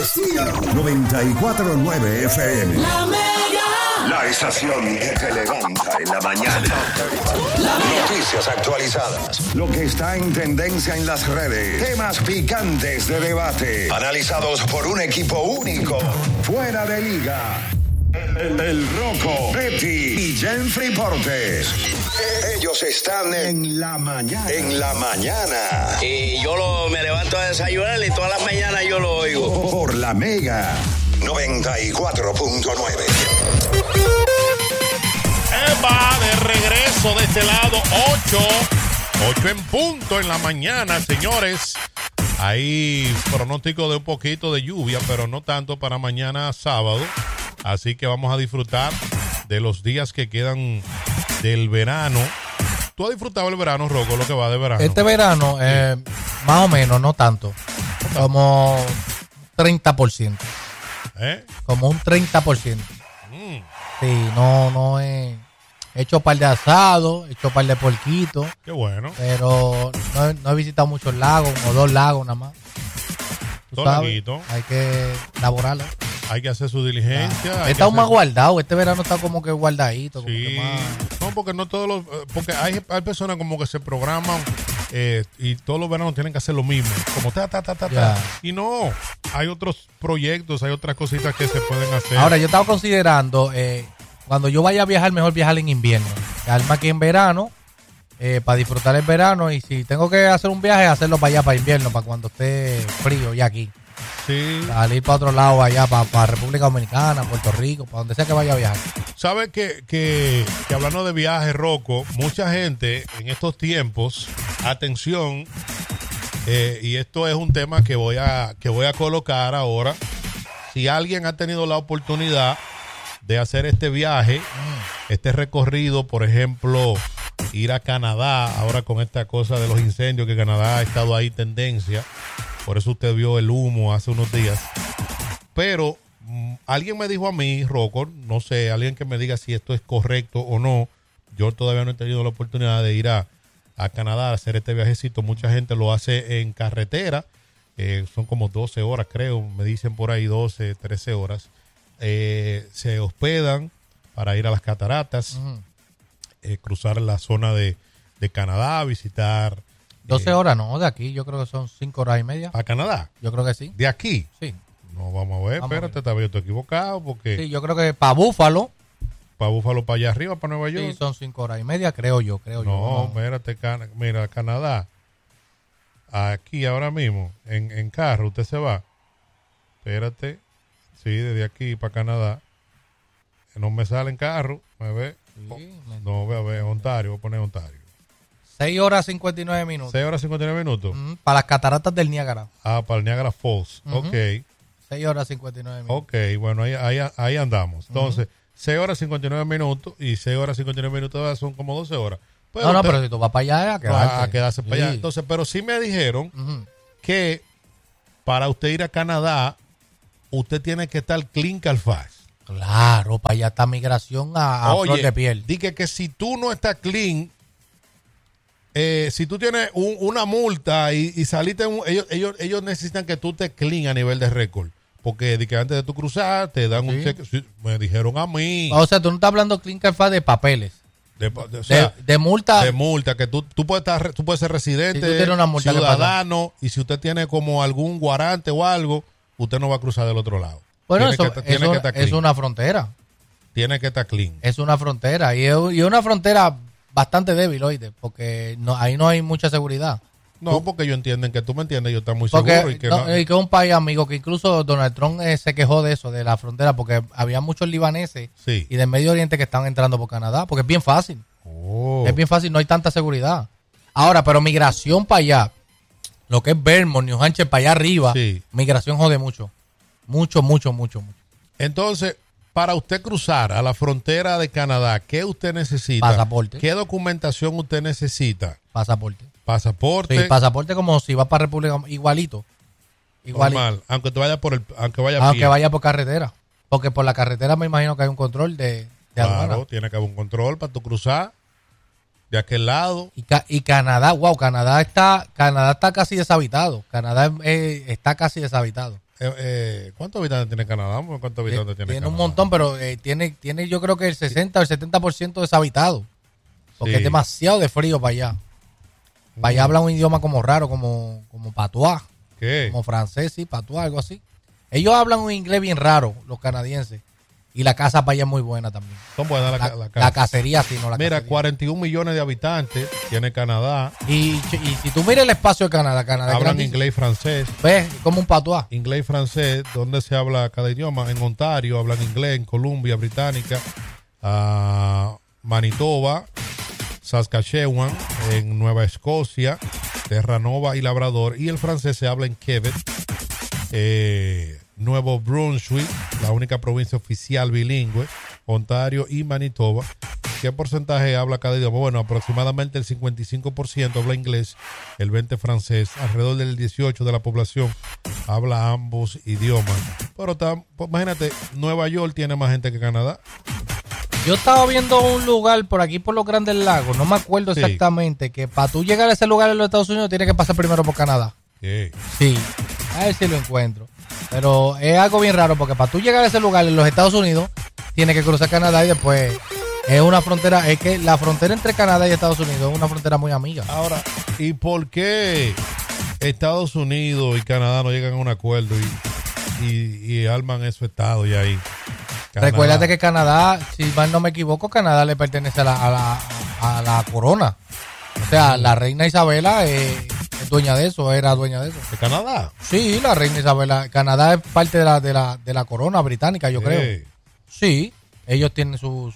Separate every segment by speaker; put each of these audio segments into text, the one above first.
Speaker 1: Estilo 94.9 FM.
Speaker 2: La Mega.
Speaker 1: La estación que te levanta en la mañana. Noticias actualizadas. Lo que está en tendencia en las redes. Temas picantes de debate. Analizados por un equipo único. Fuera de liga. El Rocco, Betty y Jenfrey Portes. Ellos están en la mañana. En la mañana.
Speaker 3: Y yo me levanto a desayunar y todas las mañanas yo lo oigo.
Speaker 1: Por la Mega 94.9.
Speaker 4: Va de regreso de este lado, 8 en punto en la mañana, señores. Hay pronóstico de un poquito de lluvia, pero no tanto para mañana sábado. Así que vamos a disfrutar de los días que quedan del verano. ¿Tú has disfrutado el verano, Rocco, lo que va de verano?
Speaker 5: Este verano, más o menos, no tanto. Como 30%. Como un 30%. Sí, no he hecho par de asados, he hecho par de porquitos.
Speaker 4: Qué bueno.
Speaker 5: Pero no he visitado muchos lagos, o 2 lagos nada más. Hay que laborarlo.
Speaker 4: Hay que hacer su diligencia.
Speaker 5: Está más guardado. Este verano está como que guardadito. Como
Speaker 4: sí.
Speaker 5: Que más...
Speaker 4: No, porque no todos los... Porque hay personas como que se programan y todos los veranos tienen que hacer lo mismo. Como ta. Y no, hay otros proyectos, hay otras cositas que se pueden hacer.
Speaker 5: Ahora, yo estaba considerando, cuando yo vaya a viajar, mejor viajar en invierno. Quedarme aquí en verano, para disfrutar el verano. Y si tengo que hacer un viaje, hacerlo para allá, para invierno, para cuando esté frío ya aquí.
Speaker 4: Sí.
Speaker 5: Salir para otro lado allá, para República Dominicana, Puerto Rico, para donde sea que vaya a viajar.
Speaker 4: ¿Sabes que hablando de viajes, Rocco, mucha gente en estos tiempos, atención, y esto es un tema que voy a colocar ahora. Si alguien ha tenido la oportunidad de hacer este viaje, este recorrido, por ejemplo, ir a Canadá, ahora con esta cosa de los incendios, que Canadá ha estado ahí tendencia. Por eso usted vio el humo hace unos días. Pero alguien me dijo a mí, Rocco, no sé, alguien que me diga si esto es correcto o no. Yo todavía no he tenido la oportunidad de ir a Canadá a hacer este viajecito. Mucha gente lo hace en carretera. Son como 12 horas, creo. Me dicen por ahí 12, 13 horas. Se hospedan para ir a las cataratas, cruzar la zona de Canadá, visitar...
Speaker 5: 12 horas, no, de aquí yo creo que son 5 horas y media.
Speaker 4: ¿A Canadá?
Speaker 5: Yo creo que sí.
Speaker 4: ¿De aquí?
Speaker 5: Sí.
Speaker 4: No, vamos a ver, espérate, tal vez yo estoy equivocado, porque...
Speaker 5: Sí, yo creo que para Búfalo.
Speaker 4: Para Búfalo, para allá arriba, para Nueva York.
Speaker 5: Sí, son 5 horas y media, creo yo.
Speaker 4: No, espérate, mira, Canadá. Aquí ahora mismo, en carro, usted se va. Espérate. Sí, desde aquí para Canadá. No me sale en carro, me ve. Sí, no, voy a ver, Ontario, voy a poner Ontario.
Speaker 5: 6 horas 59 minutos.
Speaker 4: 6 horas 59 minutos.
Speaker 5: Para las cataratas del Niágara.
Speaker 4: Para el Niágara Falls. Ok.
Speaker 5: 6 horas 59 minutos.
Speaker 4: Ok, bueno, ahí andamos. Entonces, 6 horas 59 minutos y 6 horas 59 minutos son como 12 horas.
Speaker 5: Pero pero si tú vas para allá,
Speaker 4: a quedarse para allá. Entonces, pero sí me dijeron que para usted ir a Canadá, usted tiene que estar clean Carfax.
Speaker 5: Claro, para allá está migración a flor de piel.
Speaker 4: Dije que si tú no estás clean, si tú tienes una multa y saliste, ellos necesitan que tú estés clean a nivel de récord. Porque de que antes de tu cruzar te dan un cheque. Sí, me dijeron a mí.
Speaker 5: O sea, tú no estás hablando clean Carfax de papeles. De multa.
Speaker 4: De multa, que tú puedes ser residente,
Speaker 5: si una multa,
Speaker 4: ciudadano, y si usted tiene como algún guarante o algo, usted no va a cruzar del otro lado.
Speaker 5: Bueno, es una frontera.
Speaker 4: Tiene que estar clean.
Speaker 5: Es una frontera. Y es una frontera bastante débil, oíste, porque ahí no hay mucha seguridad.
Speaker 4: No, porque ellos entienden que tú me entiendes, yo estoy muy seguro. Y que
Speaker 5: es un país amigo, que incluso Donald Trump se quejó de eso, de la frontera, porque había muchos libaneses y del Medio Oriente que estaban entrando por Canadá, porque es bien fácil. Es bien fácil, no hay tanta seguridad. Ahora, pero migración para allá, lo que es Vermont, New Hampshire, para allá arriba, migración jode mucho. Mucho.
Speaker 4: Entonces, para usted cruzar a la frontera de Canadá, ¿qué usted necesita?
Speaker 5: Pasaporte.
Speaker 4: ¿Qué documentación usted necesita?
Speaker 5: Pasaporte.
Speaker 4: Sí,
Speaker 5: pasaporte como si va para República, igualito.
Speaker 4: Normal, aunque vaya
Speaker 5: vaya por carretera. Porque por la carretera me imagino que hay un control de aduana.
Speaker 4: Claro, tiene que haber un control para tu cruzar de aquel lado.
Speaker 5: Y Canadá, Canadá está casi deshabitado. Canadá está casi deshabitado.
Speaker 4: ¿Cuántos habitantes tiene Canadá? ¿Cuántos habitantes tiene
Speaker 5: Canadá? Un montón, pero tiene yo creo que el 60 o el 70% deshabitado. Porque es demasiado de frío para allá. Para allá hablan un idioma como raro, como patuá.
Speaker 4: ¿Qué?
Speaker 5: Como francés, sí, patuá, algo así. Ellos hablan un inglés bien raro, los canadienses. Y la casa para allá es muy buena también.
Speaker 4: Son buenas la casa.
Speaker 5: La cacería, sí, no la
Speaker 4: Mira,
Speaker 5: cacería.
Speaker 4: 41 millones de habitantes tiene Canadá.
Speaker 5: Y si tú miras el espacio de Canadá
Speaker 4: hablan inglés y francés.
Speaker 5: ¿Ves? Como un patuá.
Speaker 4: Inglés y francés, donde se habla cada idioma. En Ontario hablan inglés, en Columbia Británica, Manitoba, Saskatchewan, en Nueva Escocia, Terranova y Labrador. Y el francés se habla en Quebec, Nuevo Brunswick, la única provincia oficial bilingüe, Ontario y Manitoba. ¿Qué porcentaje habla cada idioma? Bueno, aproximadamente el 55% habla inglés, el 20% francés, alrededor del 18% de la población habla ambos idiomas. Pero imagínate, Nueva York tiene más gente que Canadá.
Speaker 5: Yo estaba viendo un lugar por aquí, por los Grandes Lagos, no me acuerdo exactamente, que para tú llegar a ese lugar en los Estados Unidos tienes que pasar primero por Canadá. Sí, a ver si lo encuentro. Pero es algo bien raro porque para tú llegar a ese lugar en los Estados Unidos tienes que cruzar Canadá y después es una frontera, es que la frontera entre Canadá y Estados Unidos es una frontera muy amiga.
Speaker 4: Ahora, ¿y por qué Estados Unidos y Canadá no llegan a un acuerdo y arman esos estados y ahí?
Speaker 5: Canadá. Recuérdate que Canadá, si mal no me equivoco, Canadá le pertenece a la corona. O sea, la reina Isabela es dueña de eso, era dueña de eso.
Speaker 4: ¿De Canadá?
Speaker 5: Sí, la reina Isabela. Canadá es parte de la corona británica, yo creo. Sí, ellos tienen su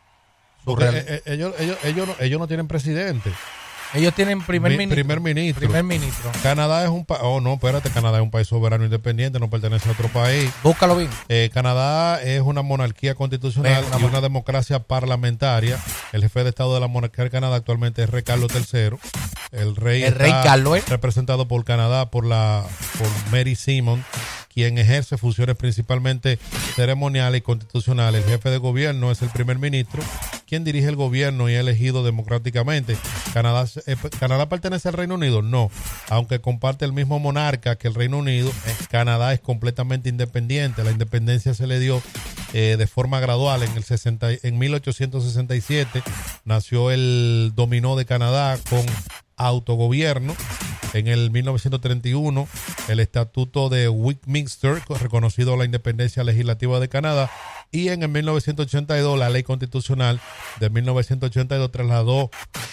Speaker 4: ellos no tienen presidente.
Speaker 5: Ellos tienen primer ministro.
Speaker 4: Primer ministro. Canadá es un país. Oh, no, espérate. Canadá es un país soberano independiente, no pertenece a otro país.
Speaker 5: Búscalo bien.
Speaker 4: Canadá es una monarquía constitucional y una democracia parlamentaria. El jefe de Estado de la monarquía de Canadá actualmente es Rey Carlos III. El rey
Speaker 5: Carlos,
Speaker 4: representado por Canadá por Mary Simon, quien ejerce funciones principalmente ceremoniales y constitucionales. El jefe de gobierno es el primer ministro, quien dirige el gobierno y es elegido democráticamente. ¿Canadá pertenece al Reino Unido? No. Aunque comparte el mismo monarca que el Reino Unido, Canadá es completamente independiente. La independencia se le dio de forma gradual. En 1867 nació el dominó de Canadá con autogobierno. En el 1931, el Estatuto de Westminster, reconocido la independencia legislativa de Canadá, y en el 1982, la Ley Constitucional de 1982 trasladó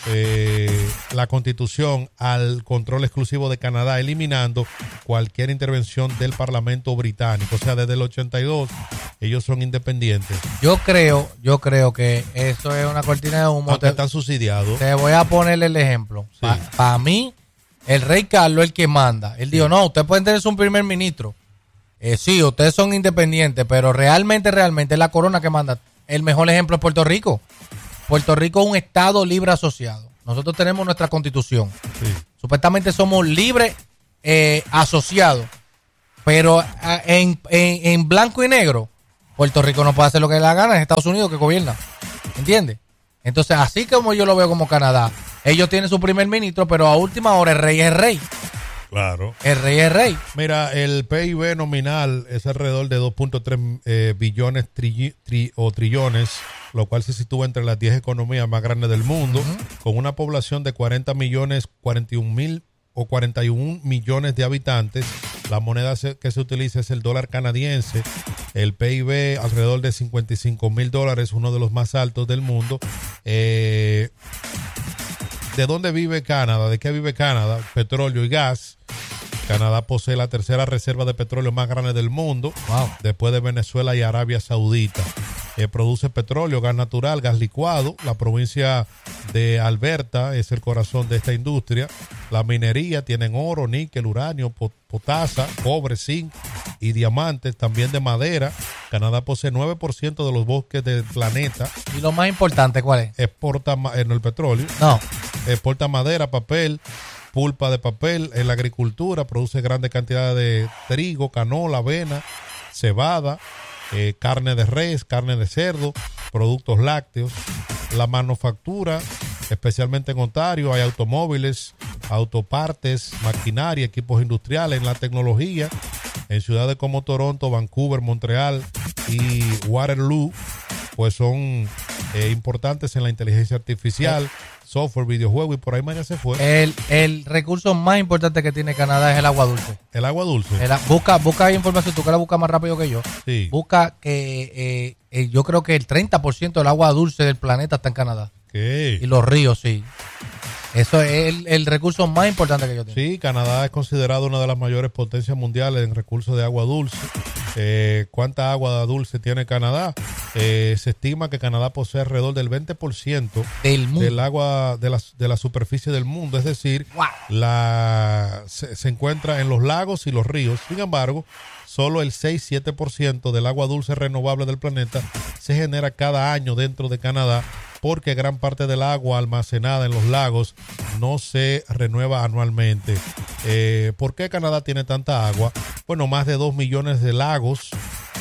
Speaker 4: la Constitución al control exclusivo de Canadá, eliminando cualquier intervención del Parlamento británico. O sea, desde el 82, ellos son independientes.
Speaker 5: Yo creo que eso es una cortina de humo.
Speaker 4: Aunque están subsidiados.
Speaker 5: Te voy a ponerle el ejemplo. Sí. Para mí, el rey Carlos es el que manda. Él dijo, no, ustedes pueden tener un primer ministro. Sí, ustedes son independientes, pero realmente es la corona que manda. El mejor ejemplo es Puerto Rico. Puerto Rico es un estado libre asociado. Nosotros tenemos nuestra constitución. Sí. Supuestamente somos libres asociados. Pero en blanco y negro, Puerto Rico no puede hacer lo que le da gana, es Estados Unidos que gobierna. ¿Entiendes? Entonces, así como yo lo veo como Canadá, ellos tienen su primer ministro, pero a última hora el rey es rey.
Speaker 4: Claro.
Speaker 5: El rey es rey.
Speaker 4: Mira, el PIB nominal es alrededor de 2.3 billones trillones, lo cual se sitúa entre las 10 economías más grandes del mundo, con una población de 41 millones de habitantes. La moneda que se utiliza es el dólar canadiense. El PIB alrededor de $55,000, uno de los más altos del mundo. ¿De dónde vive Canadá? ¿De qué vive Canadá? Petróleo y gas. Canadá posee la tercera reserva de petróleo más grande del mundo, después de Venezuela y Arabia Saudita. Produce petróleo, gas natural, gas licuado. La provincia de Alberta es el corazón de esta industria. La minería, tienen oro, níquel, uranio, potasa, cobre, zinc y diamantes, también de madera. Canadá posee 9% de los bosques del planeta.
Speaker 5: ¿Y lo más importante cuál es?
Speaker 4: Exporta el petróleo.
Speaker 5: No.
Speaker 4: Exporta madera, papel, pulpa de papel. En la agricultura produce grandes cantidades de trigo, canola, avena, cebada, carne de res, carne de cerdo, productos lácteos. La manufactura, especialmente en Ontario, hay automóviles, autopartes, maquinaria, equipos industriales. En la tecnología, en ciudades como Toronto, Vancouver, Montreal y Waterloo, pues son importantes en la inteligencia artificial, software, videojuegos, y por ahí mañana se fue.
Speaker 5: El recurso más importante que tiene Canadá es el agua dulce.
Speaker 4: El agua dulce.
Speaker 5: Busca información, tú que la buscas más rápido que yo.
Speaker 4: Sí.
Speaker 5: Busca que yo creo que el 30% del agua dulce del planeta está en Canadá.
Speaker 4: ¿Qué?
Speaker 5: Y los ríos, sí. Eso es el recurso más importante que yo tengo.
Speaker 4: Sí, Canadá es considerado una de las mayores potencias mundiales en recursos de agua dulce. ¿Cuánta agua dulce tiene Canadá? Se estima que Canadá posee alrededor del 20% del agua de la superficie del mundo. Es decir, wow, se encuentra en los lagos y los ríos. Sin embargo, solo el 6-7% del agua dulce renovable del planeta se genera cada año dentro de Canadá, porque gran parte del agua almacenada en los lagos no se renueva anualmente. ¿Por qué Canadá tiene tanta agua? Bueno, más de 2 millones de lagos,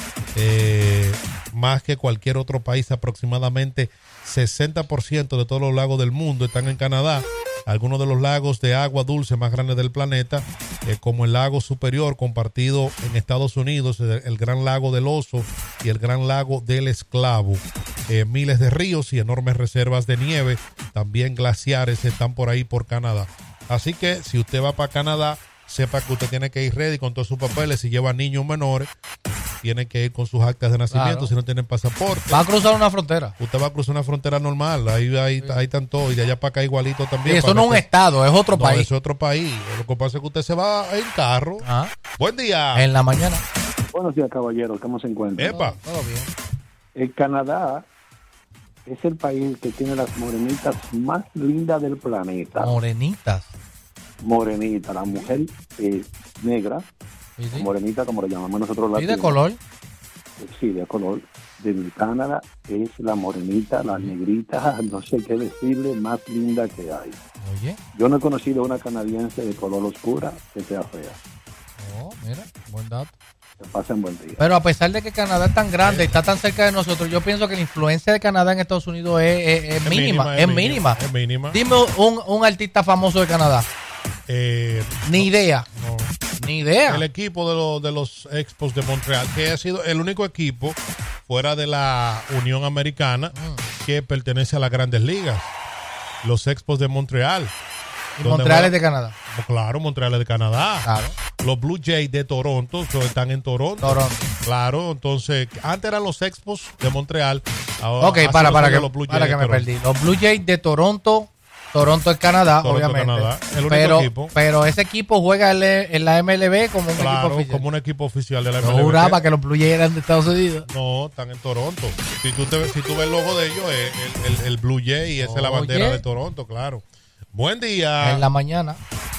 Speaker 4: más que cualquier otro país. Aproximadamente 60% de todos los lagos del mundo están en Canadá. Algunos de los lagos de agua dulce más grandes del planeta, como el lago Superior, compartido en Estados Unidos, el Gran Lago del Oso y el Gran Lago del Esclavo. Miles de ríos y enormes reservas de nieve, también glaciares, están por ahí por Canadá. Así que si usted va para Canadá, sepa que usted tiene que ir ready con todos sus papeles. Si lleva niños menores, tiene que ir con sus actas de nacimiento. Claro. Si no tienen pasaporte,
Speaker 5: va a cruzar una frontera.
Speaker 4: Usted va a cruzar una frontera normal. Ahí están todos. Y de allá para acá igualito también.
Speaker 5: Y eso no es un estado, es otro país.
Speaker 4: Es otro país. Lo que pasa es que usted se va en carro.
Speaker 5: Ajá.
Speaker 4: Buen día.
Speaker 5: En la mañana.
Speaker 2: Buenos días, caballeros. ¿Cómo se encuentran?
Speaker 4: Epa.
Speaker 5: Todo bien.
Speaker 2: El Canadá es el país que tiene las morenitas más lindas del planeta.
Speaker 5: Morenitas.
Speaker 2: Morenita, la mujer negra,
Speaker 5: ¿sí?
Speaker 2: Morenita como le llamamos nosotros latinos.
Speaker 5: ¿Y de color?
Speaker 2: Sí, de color. De Canadá es la morenita, la negrita, no sé qué decirle, más linda que hay.
Speaker 5: Oye.
Speaker 2: Yo no he conocido una canadiense de color oscura que sea fea.
Speaker 5: Oh, mira, buen dato.
Speaker 2: Que pasen buen día.
Speaker 5: Pero a pesar de que Canadá es tan grande, está tan cerca de nosotros, yo pienso que la influencia de Canadá en Estados Unidos es mínima. Es mínima. Dime un artista famoso de Canadá. Ni idea.
Speaker 4: No.
Speaker 5: Ni idea.
Speaker 4: El equipo de los Expos de Montreal, que ha sido el único equipo fuera de la Unión Americana que pertenece a las Grandes Ligas. Los Expos de Montreal.
Speaker 5: ¿Y Montreal es de Canadá?
Speaker 4: Claro, Montreal es de Canadá.
Speaker 5: Claro.
Speaker 4: Los Blue Jays de Toronto están en Toronto. Claro, entonces, antes eran los Expos de Montreal. Ahora,
Speaker 5: ok, para que me perdí. Los Blue Jays de Toronto es Canadá, obviamente.
Speaker 4: Canadá, el único equipo.
Speaker 5: Pero ese equipo juega en la MLB como un equipo oficial.
Speaker 4: Como un equipo oficial de la MLB.
Speaker 5: No juraba que los Blue Jays eran de Estados Unidos.
Speaker 4: No, están en Toronto. Si tú ves el logo de ellos, es el Blue Jay y esa es la bandera de Toronto, claro. Buen día.
Speaker 5: En la mañana.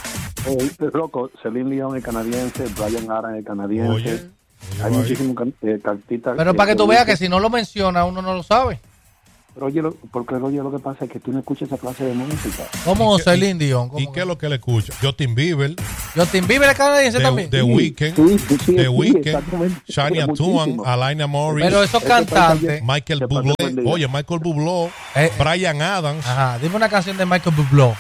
Speaker 2: Loco, Celine Dion es canadiense, Brian Adams es canadiense.
Speaker 4: Oye,
Speaker 2: hay muchísimos cartitas.
Speaker 5: Pero para que tú veas que si no lo menciona, uno no lo sabe.
Speaker 2: Pero oye, porque lo que pasa es que tú no escuchas esa clase de música.
Speaker 5: ¿Cómo Celine Dion?
Speaker 4: ¿Y qué es lo que le escucha? Justin Bieber
Speaker 5: es canadiense también.
Speaker 4: The Weeknd. The Weeknd. Shania Twain, Alaina Morris.
Speaker 5: Pero esos cantantes.
Speaker 4: Michael Bublé. Oye, Michael Bublé. Brian Adams.
Speaker 5: Ajá, dime una canción de Michael Bublé.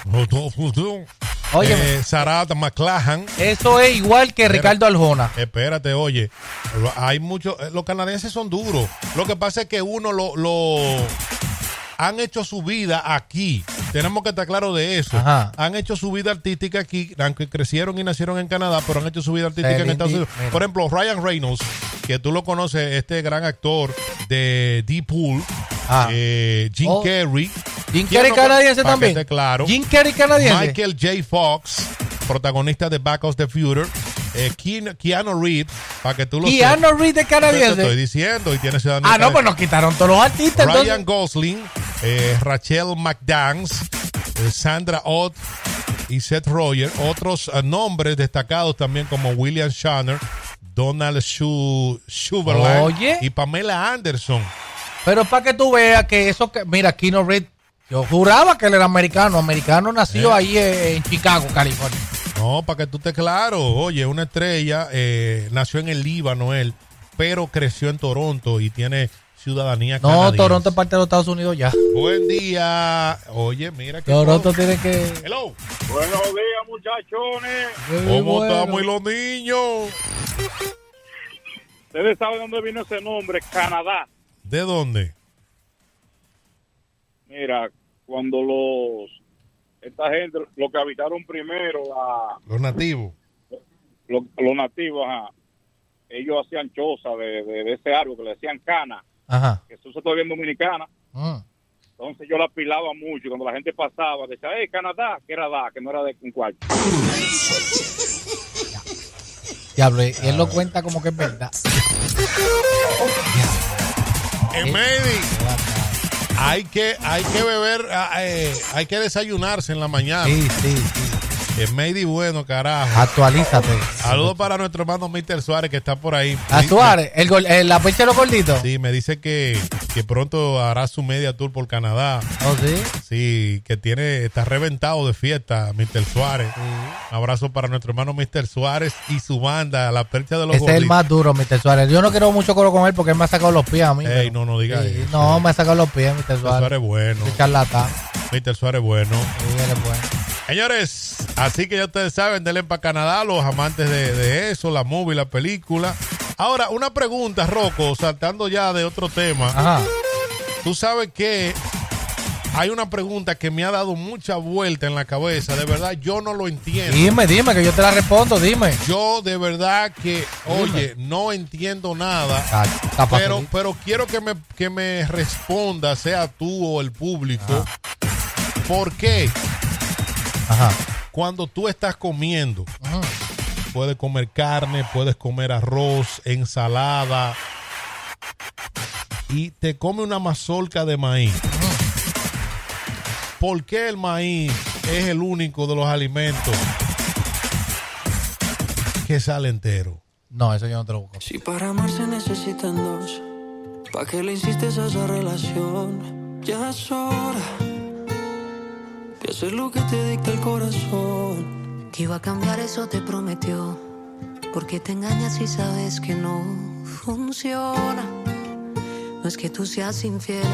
Speaker 4: Oye, Sarah McLachlan.
Speaker 5: Eso es igual que Ricardo Arjona.
Speaker 4: Espérate, oye. Hay muchos. Los canadienses son duros. Lo que pasa es que uno han hecho su vida aquí. Tenemos que estar claros de eso.
Speaker 5: Ajá.
Speaker 4: Han hecho su vida artística aquí, aunque crecieron y nacieron en Canadá, pero han hecho su vida artística en Estados Unidos. Mira. Por ejemplo, Ryan Reynolds, que tú lo conoces, este gran actor de Deadpool, Jim Carrey.
Speaker 5: Jim Carrey canadiense también.
Speaker 4: Claro.
Speaker 5: Jim Carrey canadiense.
Speaker 4: Michael J. Fox, protagonista de Back of the Future. Keanu Reeves, para que tú lo sepas.
Speaker 5: Keanu Reeves de canadiense.
Speaker 4: Te estoy diciendo, y tiene ciudadanía.
Speaker 5: No, pues nos quitaron todos los artistas.
Speaker 4: Ryan Gosling, Rachel McAdams, Sandra Oh y Seth Rogen. Otros nombres destacados también como William Shatner, Donald Sutherland y Pamela Anderson.
Speaker 5: Pero para que tú veas que eso mira, Keanu Reeves, yo juraba que él era americano nació ahí en Chicago, California.
Speaker 4: No, para que tú estés claro, oye, una estrella, nació en el Líbano él, pero creció en Toronto y tiene ciudadanía canadiense.
Speaker 5: No, Toronto es parte de los Estados Unidos ya.
Speaker 4: Buen día. Oye, mira que
Speaker 5: Toronto tiene que...
Speaker 4: Hello.
Speaker 6: Buenos días, muchachones.
Speaker 4: ¿Cómo estamos y los niños?
Speaker 6: ¿Ustedes saben dónde vino ese nombre? Canadá.
Speaker 4: ¿De dónde?
Speaker 6: Mira, cuando esta gente, los que habitaron primero,
Speaker 4: los nativos.
Speaker 6: Los nativos, ajá, ellos hacían choza de ese árbol que le decían cana,
Speaker 5: ajá,
Speaker 6: que se usa todavía en Dominicana. Entonces yo la pilaba mucho y cuando la gente pasaba decía, Canadá, que era da, que no era de un cuarto.
Speaker 5: Diablo, y él lo cuenta como que es verdad.
Speaker 4: Emedi, hay que beber, hay que desayunarse en la mañana.
Speaker 5: Sí.
Speaker 4: Emedi, bueno, carajo.
Speaker 5: Actualízate.
Speaker 4: Saludos para nuestro hermano Mr. Suárez, que está por ahí.
Speaker 5: ¿A Suárez? ¿La pecha de los gorditos?
Speaker 4: Sí, me dice que pronto hará su media tour por Canadá.
Speaker 5: ¿Oh, sí?
Speaker 4: Sí, que está reventado de fiesta, Mr. Suárez. Sí. Un abrazo para nuestro hermano Mr. Suárez y su banda, La Percha de los Gorditos.
Speaker 5: Ese es el más duro, Mr. Suárez. Yo no quiero mucho coro con él porque él me ha sacado los pies a mí.
Speaker 4: Ey, no diga eso.
Speaker 5: No, me ha sacado los pies, Mr. Suárez.
Speaker 4: Mr. Suárez es bueno.
Speaker 5: Qué charlatán.
Speaker 4: Mr. Suárez es bueno.
Speaker 5: Sí, él es bueno.
Speaker 4: Señores, así que ya ustedes saben, denle para Canadá, los amantes de eso, la movie, la película. Ahora, una pregunta, Rocco, saltando ya de otro tema.
Speaker 5: Ajá.
Speaker 4: Tú sabes que hay una pregunta que me ha dado mucha vuelta en la cabeza. De verdad, yo no lo entiendo.
Speaker 5: Dime, que yo te la respondo, dime.
Speaker 4: Yo de verdad que, oye, no entiendo nada. Pero quiero que me responda, sea tú o el público. Ajá. ¿Por qué?
Speaker 5: Ajá.
Speaker 4: Cuando tú estás comiendo, puedes comer carne, puedes comer arroz, ensalada, y te come una mazorca de maíz. ¿Por qué el maíz es el único de los alimentos que sale entero?
Speaker 5: No, eso yo no te lo busco.
Speaker 7: Si para amar se necesitan dos, ¿para qué le insistes a esa relación? Ya es hora de hacer lo que te dicta el corazón.
Speaker 8: Que iba a cambiar, eso te prometió. Porque te engañas y sabes que no funciona. No es que tú seas infiel.